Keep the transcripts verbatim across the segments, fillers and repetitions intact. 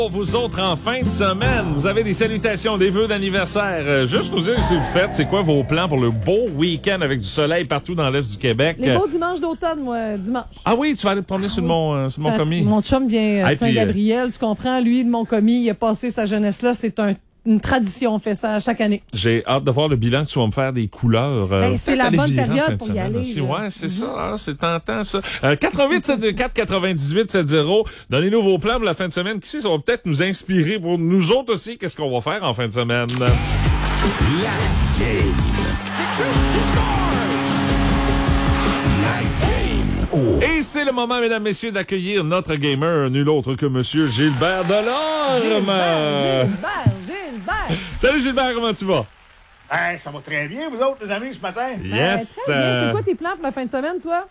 Pour vous autres, en fin de semaine, vous avez des salutations, des vœux d'anniversaire. Euh, juste nous dire si vous faites, c'est quoi vos plans pour le beau week-end avec du soleil partout dans l'Est du Québec? Les beaux dimanches d'automne, moi, dimanche. Ah oui, tu vas aller te promener ah, sur, oui. mon, euh, sur mon commis? Mon chum vient de hey, Saint-Gabriel, euh... tu comprends? Lui, de mon commis, il a passé sa jeunesse là, c'est un une tradition, on fait ça chaque année. J'ai hâte de voir le bilan que tu vas me faire des couleurs. Ben, c'est la bonne période pour y aller. Aussi. Ouais, c'est mm-hmm. ça, hein, c'est tentant ça. Euh, quatre-vingt-huit sept deux quatre quatre-vingt-dix-huit soixante. Donnez-nous vos plans pour la fin de semaine. Qui sait, ça va peut-être nous inspirer pour nous autres aussi. Qu'est-ce qu'on va faire en fin de semaine? La game. Oh. Et c'est le moment, mesdames, messieurs, d'accueillir notre gamer, nul autre que monsieur Gilbert Delorme. Gilbert, Gilbert, Gilbert. Salut Gilbert, comment tu vas? Hey, ça va très bien, vous autres, les amis, ce matin? Yes. Ben, très bien. C'est quoi tes plans pour la fin de semaine, toi?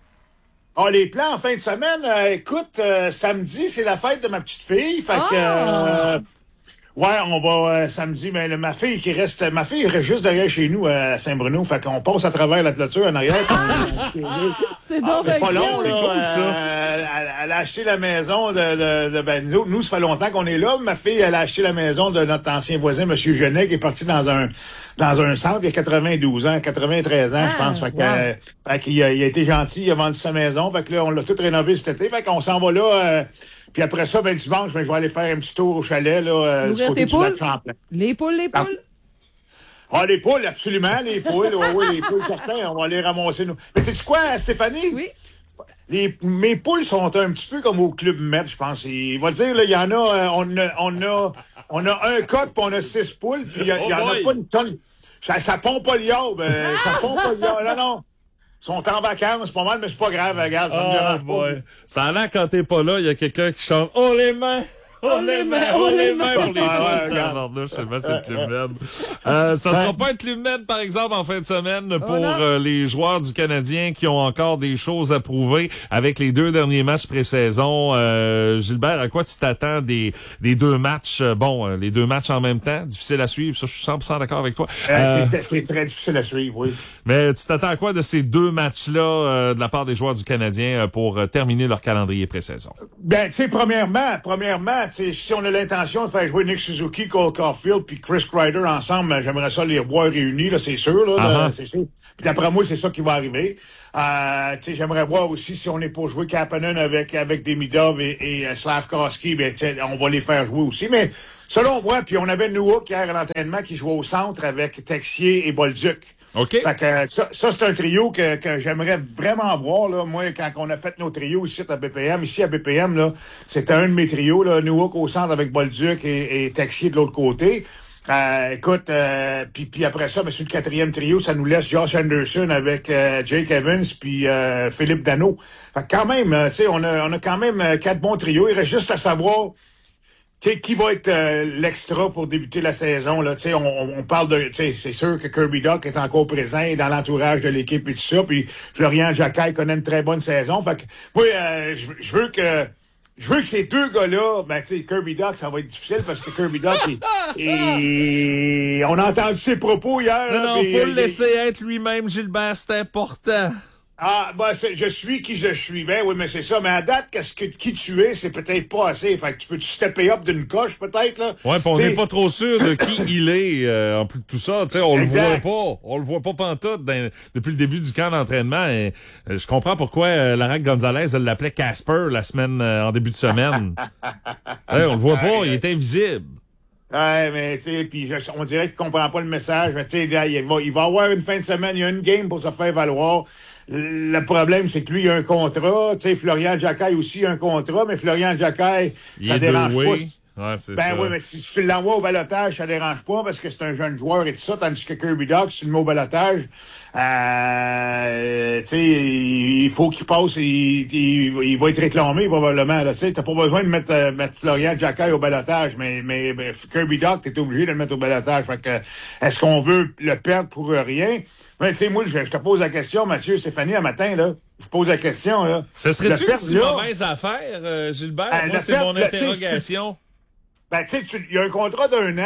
Oh, les plans en fin de semaine, euh, écoute, euh, samedi, c'est la fête de ma petite fille, fait oh. que... Euh, ouais, on va euh, samedi, mais là, ma fille qui reste, ma fille reste juste derrière chez nous à Saint-Bruno, fait qu'on passe à travers la clôture en arrière. C'est donc ah, pas long, c'est là. Cool, ça. Euh, elle, elle a acheté la maison de, de, de ben nous, nous, ça fait longtemps qu'on est là. Ma fille, elle a acheté la maison de notre ancien voisin, Monsieur Genet, qui est parti dans un dans un centre il y a quatre-vingt-douze ans, quatre-vingt-treize ans, ah, je pense. Fait, wow. que, euh, fait qu'il a, il a été gentil, il a vendu sa maison. Fait que là, on l'a tout rénové cet été. Fait qu'on s'en va là. Euh, Puis après ça, ben dimanche, ben, je vais aller faire un petit tour au chalet, là, euh, du côté du lac Champlain. Les poules, les poules. Ah, les poules, absolument, les poules. Oui, oui, les poules, certains, on va les ramasser, nous. Mais sais-tu quoi, Stéphanie? Oui. Les, mes poules sont un petit peu comme au Club Med, je pense. Il va dire, là, il y en a, euh, on a, on a, on a un coq, puis on a six poules, puis il y, oh y en a pas une tonne. Ça, ça pompe pas le yard, ben, ça pompe pas le yard. Non, non. Ils sont en vacances, c'est pas mal, mais c'est pas grave, regarde, ça me dérange oh, boy. Pas. Ça a l'air quand t'es pas là, il y a quelqu'un qui chante « On les mains! » On les met, on les met pour les ah, ouais, regarde. C'est le Club Med. Euh, ça sera pas un Club Med, par exemple, en fin de semaine pour oh euh, les joueurs du Canadien qui ont encore des choses à prouver avec les deux derniers matchs pré-saison. Euh, Gilbert, à quoi tu t'attends des, des deux matchs? Bon, euh, les deux matchs en même temps, difficile à suivre. Ça, je suis cent pour cent d'accord avec toi. Euh, euh, c'est, c'est très difficile à suivre, oui. Mais tu t'attends à quoi de ces deux matchs-là euh, de la part des joueurs du Canadien euh, pour euh, terminer leur calendrier pré-saison? Ben, tu sais, premièrement, premièrement, T'sais, si on a l'intention de faire jouer Nick Suzuki, Cole Caulfield puis Chris Kreider ensemble, j'aimerais ça les revoir réunis, là, c'est sûr, là, uh-huh. là c'est sûr. Puis d'après moi, c'est ça qui va arriver. Euh, tu sais, j'aimerais voir aussi si on est pour jouer Kapanen avec avec Demidov et, et Slavkovski, ben, on va les faire jouer aussi. Mais selon moi, puis on avait Newhook hier à l'entraînement qui jouait au centre avec Texier et Bolduc. OK. Fait que ça, ça c'est un trio que, que j'aimerais vraiment voir, là. Moi, quand on a fait nos trios ici à B P M, ici à B P M, là, c'était un de mes trios, là. Newhook au centre avec Bolduc et, et Texier de l'autre côté. Euh, écoute, euh, puis puis après ça, ben, sur le quatrième trio, ça nous laisse Josh Anderson avec euh, Jake Evans puis euh, Philippe Danault. Fait que quand même, euh, tu sais, on a on a quand même euh, quatre bons trios. Il reste juste à savoir t'sais, qui va être euh, l'extra pour débuter la saison, là, t'sais, on, on parle de, t'sais, c'est sûr que Kirby Dach est encore présent et dans l'entourage de l'équipe et tout ça, puis Florian Jacquet connaît une très bonne saison, fait que, moi, euh, je veux que, je veux que ces deux gars-là, ben, tu sais, Kirby Dach, ça va être difficile parce que Kirby Dach, et on a entendu ses propos hier. Non, là, non, pis, faut le euh, laisser il... être lui-même, Gilbert, c'est important. Ah, ben, c'est, je suis qui je suis. Ben oui, mais c'est ça. Mais à date, qu'est-ce que, qui tu es, c'est peut-être pas assez. Fait que tu peux-tu stepper up d'une coche, peut-être, là? Ouais, pis on n'est pas trop sûr de qui il est, euh, en plus de tout ça. Tu sais, on exact. le voit pas. On le voit pas pantoute dans, depuis le début du camp d'entraînement. Et, euh, je comprends pourquoi euh, Larac Gonzalez, elle l'appelait Casper la semaine, euh, en début de semaine. Ouais, on le voit pas, il est invisible. Ouais, mais tu sais, puis on dirait qu'il comprend pas le message. Mais tu sais, il va, il va avoir une fin de semaine, il y a une game pour se faire valoir. Le problème, c'est que lui, il a un contrat. Tu sais, Florian Jacquet aussi a un contrat, mais Florian Jacquet, ça dérange pas. Ouais, c'est ben ça. oui, mais si tu l'envoies au balotage, ça dérange pas parce que c'est un jeune joueur et tout ça, tandis que Kirby Dach, si tu le mets au balotage, euh, tu sais, il faut qu'il passe, il, il, il va être réclamé probablement. Tu sais, t'as pas besoin de mettre, euh, mettre Florian Jacquet au balotage, mais, mais, mais Kirby Dach, t'es obligé de le mettre au balotage. Fait que, est-ce qu'on veut le perdre pour rien? Mais tu sais, moi, je, je te pose la question, Mathieu, Stéphanie, un matin, là. Je pose la question, là. Ce serait-tu une si mauvaise affaire, euh, Gilbert? Euh, moi, c'est perte, mon interrogation. Ben, tu sais, il y a un contrat d'un an.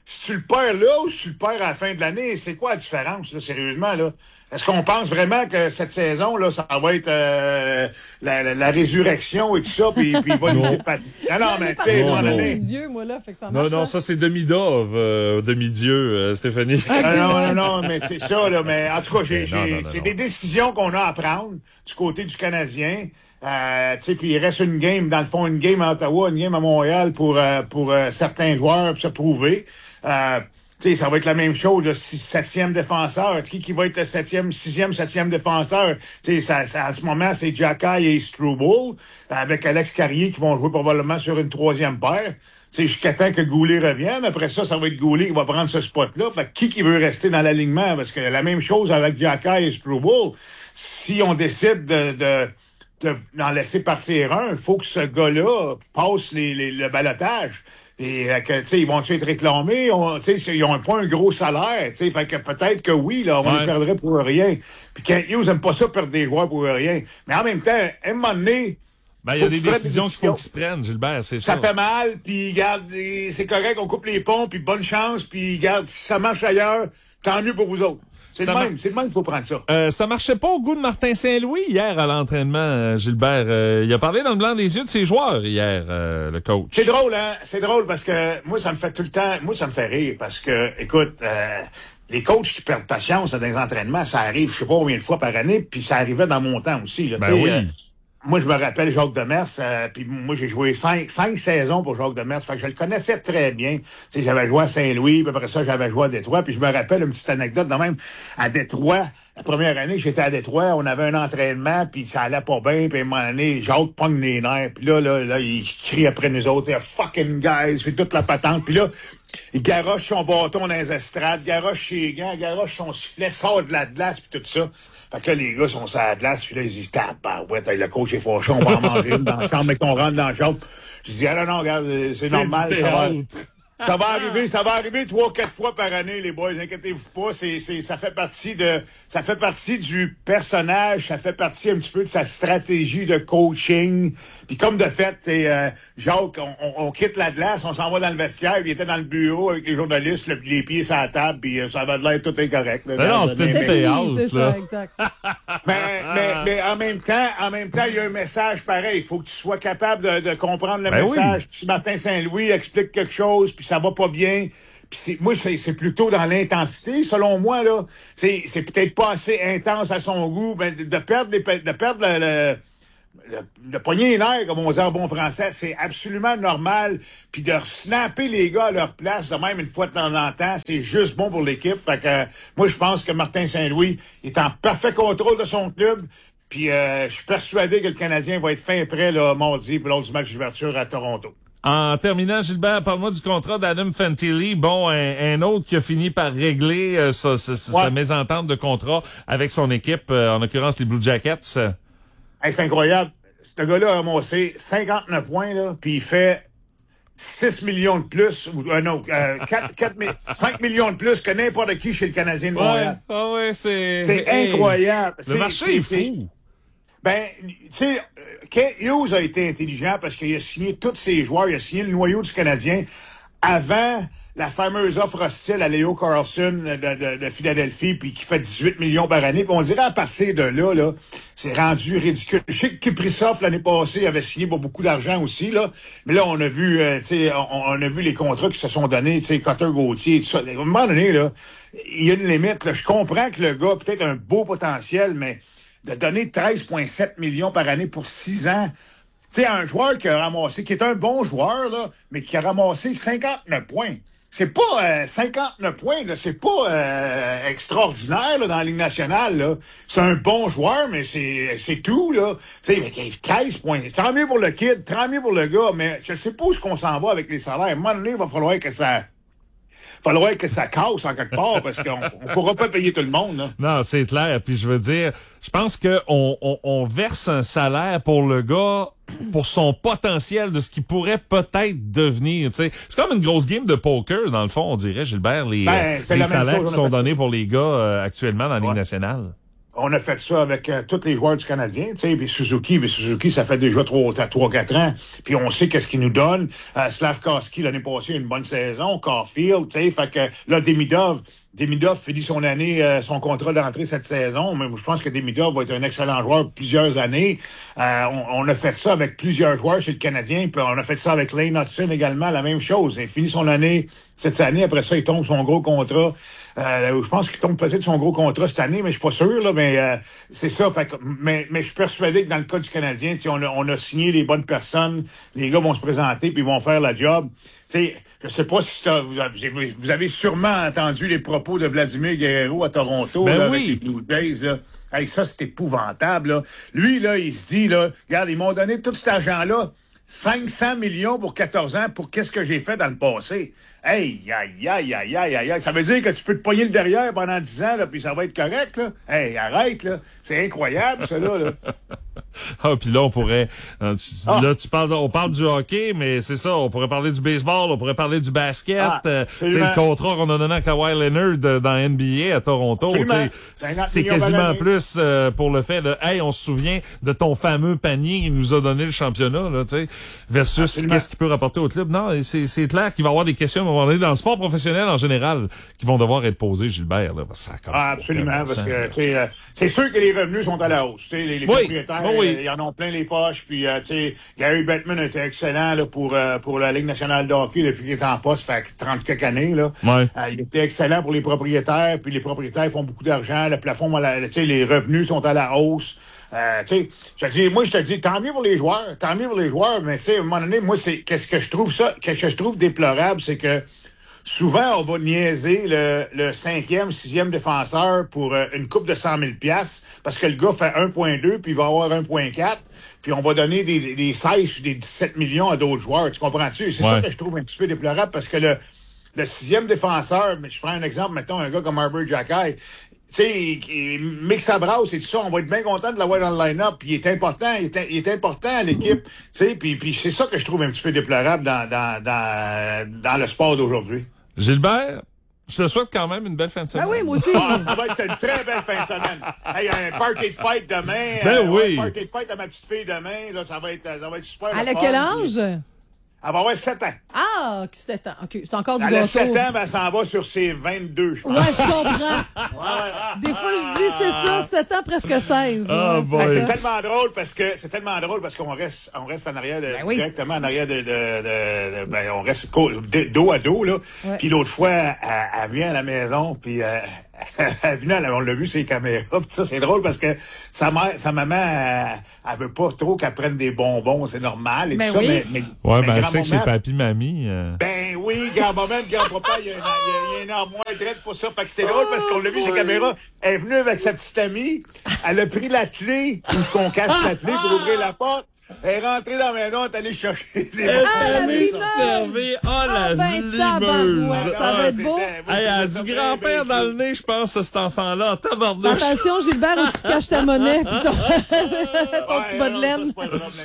si tu le perds là ou si tu le perds à la fin de l'année, c'est quoi la différence, là, sérieusement, là? Est-ce qu'on pense vraiment que cette saison, là, ça va être euh, la, la, la résurrection et tout ça, puis, puis il va nous épater? Non, non, mais tu sais, à un moment donné... Dieu, moi, là, fait que ça non, marche, non, ça, c'est demi-dove, euh, demi-dieu, euh, Stéphanie. Ah, non, non, non, mais c'est ça, là. Mais en tout cas, j'ai, j'ai, c'est des décisions qu'on a à prendre du côté du Canadien. Euh, tu sais, puis il reste une game, dans le fond, une game à Ottawa, une game à Montréal pour, euh, pour euh, certains joueurs pour se prouver. Euh, Tu sais, ça va être la même chose, le septième défenseur. Qui, qui va être le septième, sixième, septième défenseur? Tu sais, ça, ça, en ce moment, c'est Jacky et Struble, avec Alex Carrier qui vont jouer probablement sur une troisième paire. Tu sais, jusqu'à temps que Goulet revienne. Après ça, ça va être Goulet qui va prendre ce spot-là. Fait que qui qui veut rester dans l'alignement? Parce que la même chose avec Jacky et Struble. Si on décide de, de, de, d'en laisser partir un, il faut que ce gars-là passe les, les, le balotage. Et que, tu sais, ils vont être réclamés, tu sais, ils ont pas un gros salaire, tu sais, fait que peut-être que oui, là, on ouais. les perdrait pour rien. Puis Kent Hughes aime pas ça perdre des joueurs pour rien. Mais en même temps, à un moment donné, ben, il y a des décisions qu'il faut qu'ils se prennent, Gilbert, c'est ça. Ça fait mal, puis garde, c'est correct, on coupe les ponts, puis bonne chance, puis garde, si ça marche ailleurs, tant mieux pour vous autres. C'est le même, c'est le même qu'il faut prendre ça. Euh, ça marchait pas au goût de Martin Saint-Louis hier à l'entraînement, euh, Gilbert. Euh, il a parlé dans le blanc des yeux de ses joueurs hier, euh, le coach. C'est drôle, hein? C'est drôle parce que moi, ça me fait tout le temps, moi, ça me fait rire parce que, écoute, euh, les coachs qui perdent patience dans les entraînements, ça arrive, je sais pas combien de fois par année, puis ça arrivait dans mon temps aussi, là. Ben oui. Euh, moi, je me rappelle Jacques Demers, euh, puis moi, j'ai joué cinq, cinq saisons pour Jacques Demers, fait que je le connaissais très bien. Tu sais, j'avais joué à Saint-Louis, puis après ça, j'avais joué à Détroit, puis je me rappelle une petite anecdote de même, à Détroit, la première année que j'étais à Détroit, on avait un entraînement, puis ça allait pas bien, puis à un moment donné, Jacques pogne les nerfs, puis là, là, là, il crie après nous autres, « fucking guys », puis toute la patente, puis là, il garoche son bâton dans les estrades, garoche ses gants, garoche son sifflet, sort de la glace, puis tout ça. Fait que là, les gars sont sur la glace, puis là, ils disent, ah, bah, ouais, le coach est fâché, on va en manger une dans la chambre, mais qu'on rentre dans la chambre. Je dis, ah, non, non, regarde, c'est, c'est normal, ça va, ça va arriver, ça va arriver trois, quatre fois par année, les boys, inquiétez-vous pas, c'est, c'est, ça fait partie de, ça fait partie du personnage, ça fait partie un petit peu de sa stratégie de coaching. Puis comme de fait, c'est, euh, Jacques, on, on, on quitte la glace, on s'en va dans le vestiaire, il était dans le bureau avec les journalistes, le, les pieds sur la table, puis euh, ça avait l'air tout incorrect. Là, non, c'était du théâtre, c'est ça, exact. mais, mais, mais en même temps, en même temps, il y a un message pareil. Il faut que tu sois capable de, de comprendre le ben message. Oui. Puis si Martin Saint-Louis explique quelque chose, puis ça va pas bien, puis c'est, moi, c'est, c'est plutôt dans l'intensité, selon moi, là. C'est, c'est peut-être pas assez intense à son goût, ben, de, de perdre les, de perdre le, le Le, le poignet les nerfs, comme on dit en bon français, c'est absolument normal. Puis de snapper les gars à leur place, de même une fois de temps en temps, c'est juste bon pour l'équipe. Fait que euh, moi, je pense que Martin Saint-Louis est en parfait contrôle de son club. Puis euh, je suis persuadé que le Canadien va être fin prêt là, mardi pour l'autre match d'ouverture à Toronto. En terminant, Gilbert, parle-moi du contrat d'Adam Fantilli. Bon, un, un autre qui a fini par régler euh, sa, sa, ouais. sa mésentente de contrat avec son équipe, euh, en l'occurrence les Blue Jackets. Hey, c'est incroyable. Ce gars-là a ramassé cinquante-neuf points, là, puis il fait six millions de plus, ou euh, non, euh, quatre, quatre, cinq millions de plus que n'importe qui chez le Canadien de Montréal. Ouais, oh ouais, c'est... C'est hey, incroyable. Le c'est, marché c'est, est c'est, fou. Ben, tu sais, Kent Hughes a été intelligent parce qu'il a signé tous ses joueurs, il a signé le noyau du Canadien avant la fameuse offre hostile à Leo Carlson de, de, de Philadelphie, puis qui fait dix-huit millions par année. Puis on dirait à partir de là, là, c'est rendu ridicule. Je sais que Kiprisov, l'année passée, avait signé pour beaucoup d'argent aussi, là. Mais là, on a vu, euh, tu sais, on, on a vu les contrats qui se sont donnés, tu sais, Cotter Gauthier, tout ça. À un moment donné, là, il y a une limite, là. Je comprends que le gars a peut-être un beau potentiel, mais de donner treize virgule sept millions par année pour six ans, tu sais, un joueur qui a ramassé, qui est un bon joueur, là, mais qui a ramassé cinquante-neuf points. C'est pas euh, cinquante-neuf points, là, c'est pas euh, extraordinaire là, dans la Ligue nationale. Là. C'est un bon joueur, mais c'est c'est tout. Là. Tu sais, treize points. Tant mieux pour le kid, tant mieux pour le gars, mais je sais pas où est-ce qu'on s'en va avec les salaires. À un moment donné, il va falloir que ça... Il va falloir que ça casse en quelque part parce qu'on ne pourra pas payer tout le monde. Là. Non, c'est clair. Puis je veux dire, je pense qu'on on, on verse un salaire pour le gars pour son potentiel de ce qu'il pourrait peut-être devenir. Tu sais, c'est comme une grosse game de poker, dans le fond, on dirait, Gilbert, les, ben, les salaires qui sont donnés pour les gars euh, actuellement dans la Ligue ouais. nationale. On a fait ça avec euh, tous les joueurs du Canadien, tu sais, puis Suzuki, puis Suzuki, ça fait déjà trois, quatre ans, puis on sait qu'est-ce qu'il nous donne. Euh, Slavkovski, l'année passée, une bonne saison. Caulfield, tu sais, fait que là, Demidov, Demidov finit son année, euh, son contrat d'entrée cette saison, mais je pense que Demidov va être un excellent joueur pour plusieurs années. Euh, on, on a fait ça avec plusieurs joueurs chez le Canadien, puis on a fait ça avec Lane Hudson également, la même chose. Il finit son année cette année, après ça, il tombe son gros contrat. Euh, je pense qu'il tombe peut-être son gros contrat cette année, mais je suis pas sûr, là, mais euh, c'est ça. Fait que, mais, mais je suis persuadé que dans le cas du Canadien, on a, on a signé les bonnes personnes, les gars vont se présenter puis ils vont faire la job. T'sais, je sais pas si vous avez, vous avez sûrement entendu les propos de Vladimir Guerrero à Toronto, ben là, oui. avec les Blue Jays, là. Hey, ça, c'est épouvantable, là. Lui, là, il se dit, là, regarde, ils m'ont donné tout cet argent-là, cinq cents millions pour quatorze ans, pour qu'est-ce que j'ai fait dans le passé. Hey, aïe, aïe, aïe, aïe, aïe, aïe. Ça veut dire que tu peux te pogner le derrière pendant dix ans, là, puis ça va être correct, là. Hey, arrête, là. C'est incroyable, ça, là, là. Ah, puis là, on pourrait... Euh, tu, ah. Là, tu parles, on parle du hockey, mais c'est ça, on pourrait parler du baseball, on pourrait parler du basket. Ah, euh, c'est le contrat qu'on a donné à Kawhi Leonard de, dans N B A à Toronto. C'est quasiment plus euh, pour le fait de, hey, on se souvient de ton fameux panier qui nous a donné le championnat, là, tu sais, versus qu'est-ce qu'il peut rapporter au club. Non, c'est clair qu'il va y avoir des questions à un moment donné dans le sport professionnel en général qui vont devoir être posées, Gilbert, là, parce que ça ah, absolument, parce que, tu sais, euh, c'est sûr que les revenus sont à la hausse, tu sais, les, les oui. propriétaires, Oui. Oui. Ils en ont plein les poches. Puis, euh, tu sais, Gary Bettman était excellent là, pour euh, pour la Ligue nationale de hockey depuis qu'il est en poste, fait trente quelques années. Là. Ouais. Euh, il était excellent pour les propriétaires. Puis les propriétaires font beaucoup d'argent. Le plafond, tu sais, les revenus sont à la hausse. Euh, tu sais, je te dis, moi, je te dis, tant mieux pour les joueurs. Tant mieux pour les joueurs. Mais tu sais, à un moment donné, moi, c'est qu'est-ce que je trouve ça, qu'est-ce que je trouve déplorable, c'est que souvent, on va niaiser le, le cinquième, sixième défenseur pour euh, une coupe de cent mille piastres parce que le gars fait un virgule deux puis il va avoir un virgule quatre. Puis on va donner des, des, des seize ou des dix-sept millions à d'autres joueurs. Tu comprends-tu? C'est ouais. ça que je trouve un petit peu déplorable parce que le, le sixième défenseur, je prends un exemple, mettons un gars comme Arbor Xhekaj, tu sais, Mick Sabras et tout ça, on va être bien content de l'avoir dans le line-up. Puis il est important, il est, il est important à l'équipe. Tu sais, puis, puis c'est ça que je trouve un petit peu déplorable dans, dans, dans, dans le sport d'aujourd'hui. Gilbert, je te souhaite quand même une belle fin de semaine. Ben oui, moi aussi. Ah, ça va être une très belle fin de semaine. Hey, un party de fête demain. Ben euh, oui. Un party de fête à ma petite fille demain. Là, ça va être, ça va être super. À quel âge? Elle va avoir sept ans. Ah, sept ans. OK, c'est encore du elle gâteau. Elle a sept ans, ben, elle s'en va sur ses vingt-deux, je pense. Ouais, je comprends. Ouais. Des fois, je dis, c'est ça, sept ans, presque seize. Ah, ouais, bon. C'est tellement drôle parce que, c'est tellement drôle parce qu'on reste, on reste en arrière de, ben oui. directement en arrière de, de, de, de ben, on reste dos à dos, là. Ouais. Puis l'autre fois, elle, elle vient à la maison, puis euh, elle vient, on l'a vu sur les caméras, pis ça, c'est drôle parce que sa mère, sa maman, elle, elle veut pas trop qu'elle prenne des bonbons, c'est normal et ben tout oui. ça, mais, mais ouais, mais ben, elle sait que chez papy, mamie, euh... ben oui, grand-maman, grand-papa, il y a un armoire drette pour ça. Fait que c'est drôle parce qu'on l'a vu sur les caméras. Elle est venue avec sa petite amie. Elle a pris la clé, ou qu'on casse la clé pour ouvrir la porte. Elle est rentrée dans la maison, elle est allée chercher les Elle est allée servir. Oh, la ah, ben, limeuse. Ouais, ça va être beau. Elle a du grand-père dans le nez, je pense, cet enfant-là. Tabarnouche. Attention, Gilbert, où tu caches ta monnaie pis ton, ton ouais, petit bas de laine.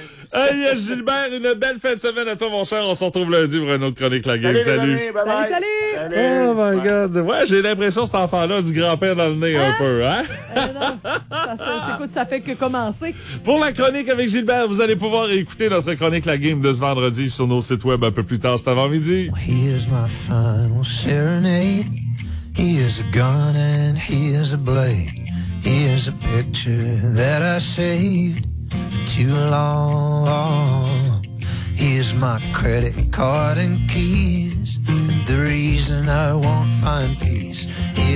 Hey, Gilbert, une belle fin de semaine à toi, mon cher. On se retrouve lundi pour une autre chronique La Game. Salut. Salut, salut. salut. salut. Oh my God. Ouais, j'ai l'impression que cet enfant-là a du grand-père dans le nez hein? un peu, hein? Euh, non. Ça, ça, écoute, ça fait que commencer. Pour la chronique avec Gilbert, vous allez pouvoir écouter notre chronique La Game de ce vendredi sur nos sites web un peu plus tard cet avant-midi. Here's my final serenade. Here's a gun and here's a blade. Here's a picture that I saved too long. Here's my credit card and keys. And the reason I won't find peace.